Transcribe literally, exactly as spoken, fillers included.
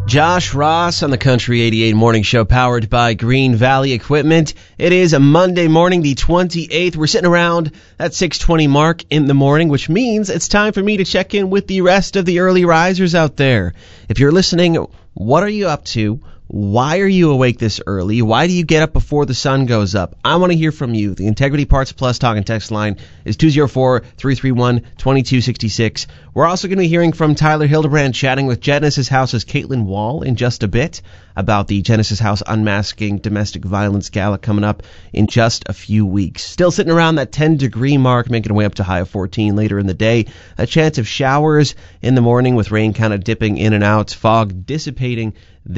Josh Ross on the Country eighty-eight Morning Show, powered by Green Valley Equipment. It is a Monday morning, the twenty-eighth. We're sitting around that six twenty mark in the morning, which means it's time for me to check in with the rest of the early risers out there. If you're listening, what are you up to? Why are you awake this early? Why do you get up before the sun goes up? I want to hear from you. The Integrity Parts Plus talk and text line is two oh four, three three one, two two six six. We're also going to be hearing from Tyler Hildebrand, chatting with Genesis House's Caitlin Wall in just a bit about the Genesis House Unmasking Domestic Violence Gala coming up in just a few weeks. Still sitting around that ten-degree mark, making our way up to high of fourteen later in the day. A chance of showers in the morning with rain kind of dipping in and out, fog dissipating